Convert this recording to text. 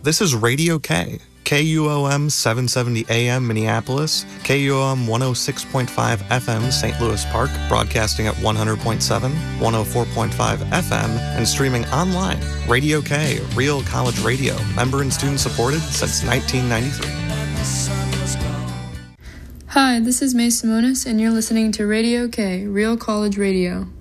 This is Radio K, KUOM 770 AM Minneapolis, KUOM 106.5 FM St. Louis Park, broadcasting at 100.7, 104.5 FM, and streaming online. Radio K, real college radio, member and student supported since 1993. Hi, this is May Simonis, and you're listening to Radio K, Real College Radio.